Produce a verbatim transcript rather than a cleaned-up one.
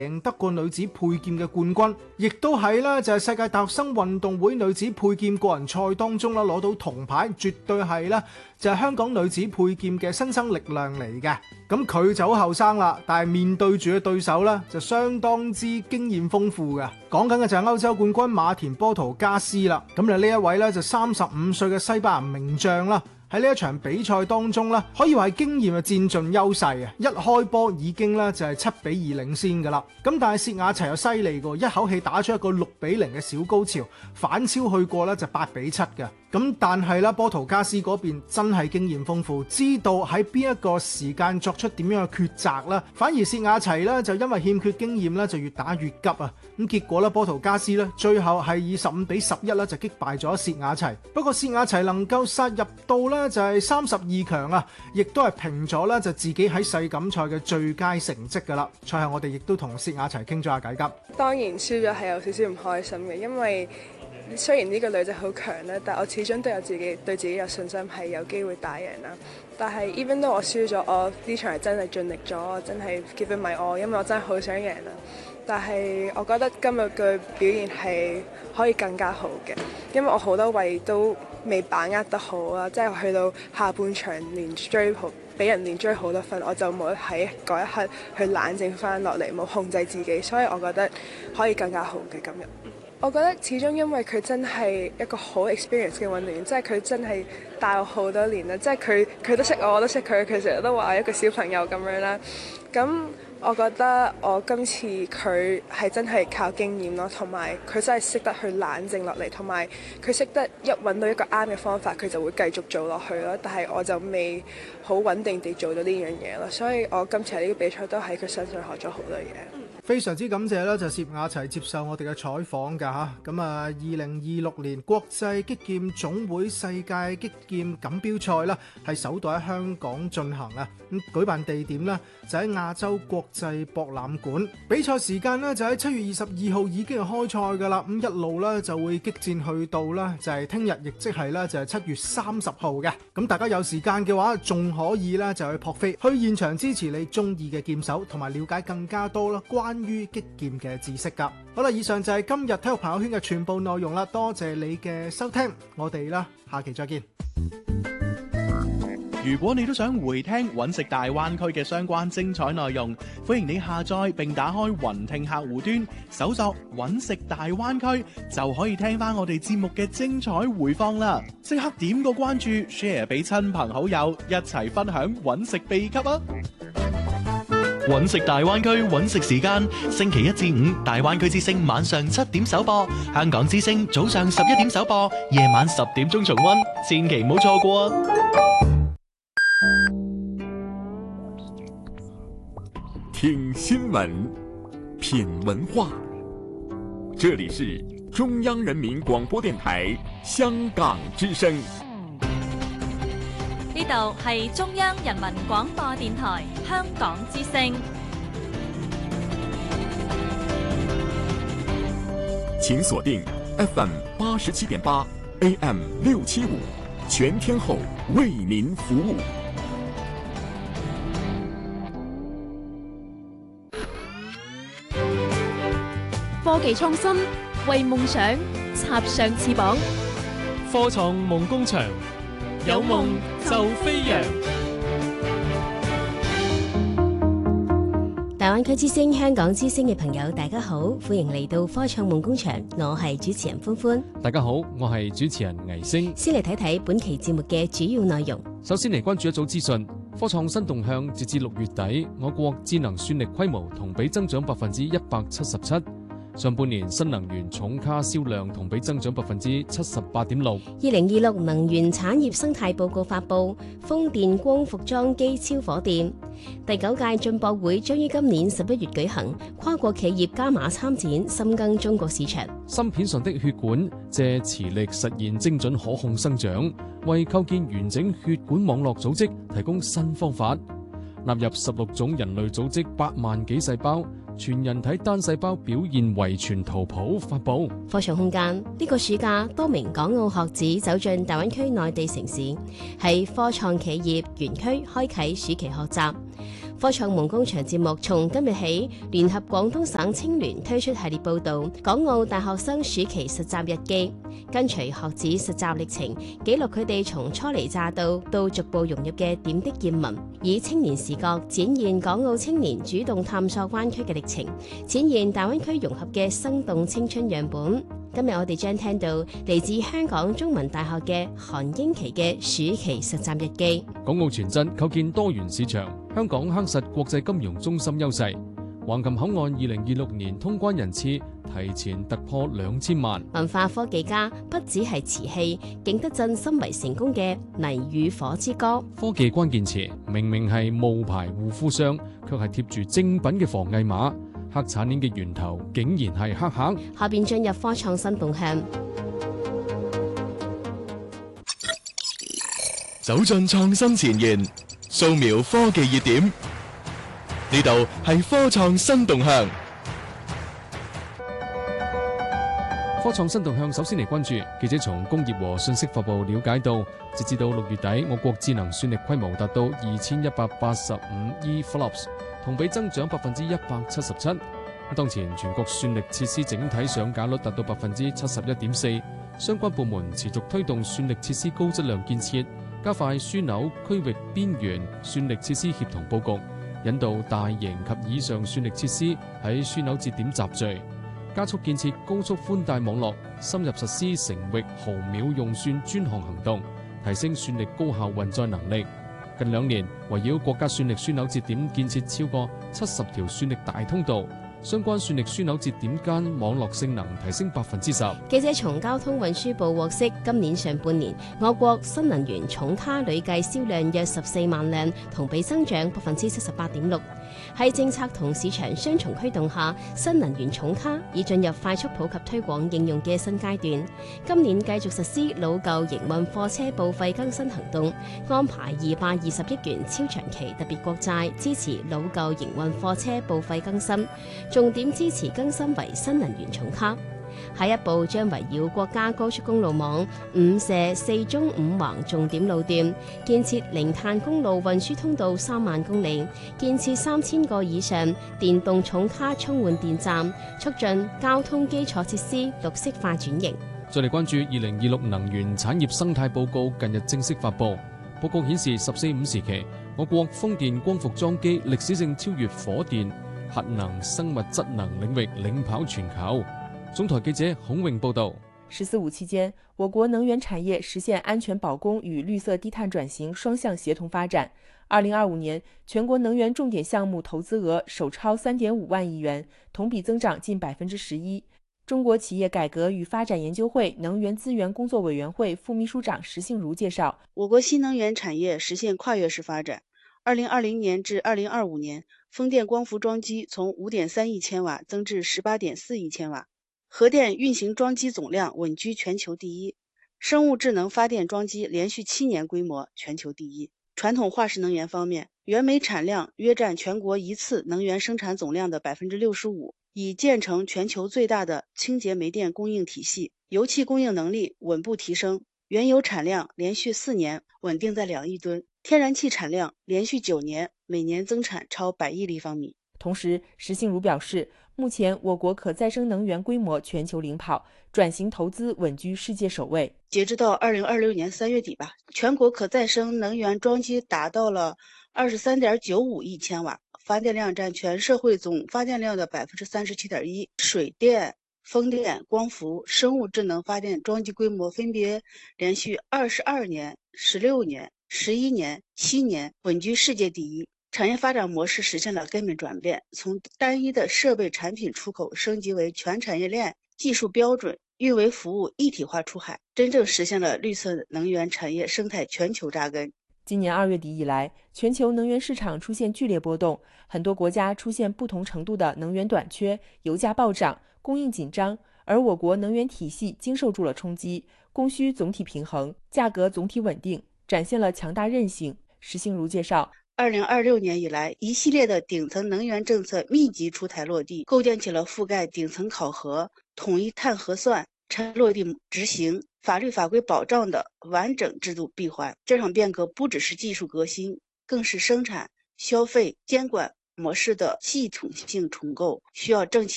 贏得過女子佩劍嘅冠軍，亦都喺啦就係世界大學生運動會女子佩劍個人賽當中啦攞到銅牌，絕對係啦就係香港女子佩劍嘅新生力量嚟嘅。咁佢就好後生啦，但係面對住嘅對手咧就相當之經驗豐富嘅。講緊嘅就係歐洲冠軍馬田波圖加斯啦。咁就呢一位咧就三十五歲嘅西班牙名將啦。喺呢一場比賽當中咧，可以話係經驗嘅佔盡優勢啊！一開波已經咧就係七比二領先噶啦。咁但係薛亞齊又犀利嘅，一口氣打出一個六比零嘅小高潮，反超去過咧就八比七嘅。咁但係咧波圖加斯嗰邊真係經驗豐富，知道喺邊一個時間作出點樣嘅抉擇啦。反而薛亞齊咧就因為欠缺經驗咧，就越打越急啊！咁結果咧波圖加斯咧最後係以十五比十一咧就擊敗咗薛亞齊。不過薛亞齊能夠殺入到咧就係三十二強啊，亦都係平咗咧就自己喺世錦賽嘅最佳成績噶啦。賽後我哋亦都同薛亞齊傾咗下偈㗎。 當然輸咗係有少少唔開心嘅，因為雖然呢個女仔好強咧，但我始終都有自己對自己有信心係有機會打贏啦。但係 even though 我輸咗，我呢場係真係盡力咗，我真係 give it my all，因為我真係好想贏啦。但係我覺得今日嘅表現係可以更加好嘅，因為我好多位都未把握得好啊，即係去到下半場連追好，俾人連追好多分，我就冇喺嗰一刻去冷靜翻落嚟，冇控制自己，所以我覺得可以更加好嘅今日。我覺得始終因為佢真係一個好 experience 嘅運動員，即係佢真係帶我好多年啦，即係佢佢都識我，我都識佢，佢成日都話我一個小朋友咁樣啦。咁我覺得我今次佢係真係靠經驗咯，同埋佢真係識得去冷靜落嚟，同埋佢識得一揾到一個啱嘅方法，佢就會繼續做落去咯。但係我就未好穩定地做到呢樣嘢咯，所以我今次喺呢個比賽都喺佢身上學咗好多嘢。 非常之感謝啦，就薛亞齊接受我哋嘅採訪㗎嚇。咁啊，二零二六年國際擊劍總會世界擊劍錦標賽啦，係首度喺香港進行啊。咁舉辦地點呢，就喺亞洲國際博覽館。比賽時間呢，就喺七月二十二號已經係開賽㗎啦。咁一路呢，就會激戰去到啦，就係聽日，亦即係咧就係七月三十號嘅。咁大家有時間嘅話，仲可以咧就去撲飛去現場支持你中意嘅劍手，同埋了解更加多啦關於擊劍嘅知識㗎。好啦，以上就係今日體育朋友圈嘅全部內容啦。多謝你嘅收聽，我哋啦下期再見。 如果你都想回聽揾食大灣區嘅相關精彩內容，歡迎你下載並打開雲聽客戶端，搜索揾食大灣區，就可以聽翻我哋節目嘅精彩回放啦！即刻點個關注 ，share 俾親朋好友，一齊分享揾食秘笈啊！ 揾食大灣區揾食時間，星期一至五大灣區之聲晚上七點首播，香港之聲早上十一點首播，夜晚十點鐘重溫，千祈唔好錯過啊！ 聽新聞，品文化，這裏是中央人民廣播電台香港之聲。 呢度係中央人民廣播電台香港之聲。 請鎖定 F M 八十七點八 A M 六七五，全天候為您服務。 科技創新，為夢想插上翅膀。 科創夢工場，有夢就飛揚。 大灣區之聲、香港之聲嘅朋友，大家好，歡迎嚟到科創夢工場，我係主持人歡歡。 大家好，我係主持人倪星。 先嚟睇睇本期節目嘅主要內容。 首先嚟關注一組資訊。科創新動向，截至六月底，我國智能算力規模同比增長百分之一百七十七。上半年新能源重卡銷量同比增長百分之七十八點六。 二零二六能源產業生態報告發布，風電、光伏裝機超火電。第九屆進博會將於今年十一月舉行，跨國企業加碼參展，深耕中國市場。 芯片上的血管借磁力實現精準可控生長，為構建完整血管網絡組織提供新方法。納入十六種人類組織八萬幾細胞，全人體單細胞表現遺傳圖譜發布。 科創空間呢、這個暑假，多名港澳學子走進大灣區內地城市，喺科創企業園區開啟暑期學習。 科創夢工場節目從今日起聯合廣東省青聯推出系列報導港澳大學生暑期實習日記，跟隨學子實習歷程，記錄佢哋從初嚟乍到到逐步融入嘅點滴見聞，以青年視角展現港澳青年主動探索灣區嘅歷程，展現大灣區融合嘅生動青春樣本。今日我哋將聽到嚟自香港中文大學嘅韓英琪嘅暑期實習日記。 港澳全真構建多元市場，香港夯實國際金融中心優勢。橫琴口岸二零二六年通關人次提前突破兩千萬。 文化科技家不只係瓷器，景德鎮深為成功嘅泥與火之歌。 科技關鍵詞明明係冒牌護膚霜，卻係貼住正品嘅防偽碼。黑產鏈嘅源頭竟然係黑客。 下邊進入科創新動向， 走進創新前沿，掃描科技熱點。呢度係科創新動向。 科創新動向首先嚟關注，記者從工業和信息發布了解到，截至到六月底，我國智能算力規模達到二千一百八十五億 flops， 同比增長百分之一百七十七。當前全國算力設施整體上架率達到百分之七十一點四，相關部門持續推動算力設施高質量建設，加快樞紐區域邊緣算力設施協同佈局，引導大型及以上算力設施喺樞紐節點集聚，加速建設高速寬帶網絡，深入實施城域毫秒用算專項行動，提升算力高效運載能力。近兩年，圍繞國家算力樞紐節點建設超過七十條算力大通道，相關算力樞紐節點間網絡性能提升百分之十。 記者從交通運輸部獲悉，今年上半年我國新能源重卡累計銷量約十四萬輛，同比增長百分之七十八點六。喺政策同市場雙重驅動下，新能源重卡已進入快速普及推廣應用嘅新階段。今年繼續實施老舊營運貨車報廢更新行動，安排二百二十億元超長期特別國債支持老舊營運貨車報廢更新，重點支持更新為新能源重卡。下一步將圍繞國家高速公路網五瀉四縱五橫重點路段，建設零碳公路運輸通道三萬公里，建設三千個以上電動重卡充換電站，促進交通基礎設施綠色化轉型。 再嚟關注二零二六能源產業生態報告近日正式發布，報告顯示十四五時期，我國風電光伏裝機歷史性超越火電、核能、生物質能領域，領跑全球。總台記者孔穎報道。 十四五期間，我國能源產業實現安全保供與綠色低碳轉型雙向協同發展。二零二五年，全國能源重點項目投資額首超三點五萬億元，同比增長近百分之十一。中國企業改革與發展研究會能源資源工作委員會副秘書長石杏如介紹， 我國新能源產業實現跨越式發展。二零二零年至二零二五年，風電光伏裝機從五點三億千瓦增至十八點四億千瓦。核電運行裝機總量穩居全球第一，生物智能發電裝機連續七年規模全球第一。傳統化石能源方面，原煤產量約佔全國一次能源生產總量的百分之六十五，已建成全球最大的清潔煤電供應體系，油氣供應能力穩步提升，原油產量連續四年穩定在兩億噸，天然氣產量連續九年每年增產超百億立方米。 同時，石杏如表示，目前我國可再生能源規模全球領跑，轉型投資穩居世界首位。 截至到二零二六年三月底吧，全國可再生能源裝機達到了二十三點九五億千瓦，發電量佔全社會總發電量的百分之三十七點一。水電、風電、光伏、生物智能發電裝機規模分別連續二十二年、十六年、十一年、七年穩居世界第一。產業發展模式實現了根本轉變，從單一的設備產品出口升級為全產業鏈技術標準運維服務一體化出海，真正實現了綠色能源產業生態全球扎根。 今年二月底以來，全球能源市場出現劇烈波動，很多國家出現不同程度的能源短缺，油價暴漲，供應緊張，而我國能源體系經受住了衝擊，供需總體平衡，價格總體穩定，展現了強大韌性。石杏如介紹， 二零二六年以來，一系列的頂層能源政策密集出台落地，構建起了覆蓋頂層考核、統一碳核算、產落地執行、法律法規保障的完整制度閉環。這場變革不只是技術革新，更是生產、 消费监管模式的系统性重构，需要政企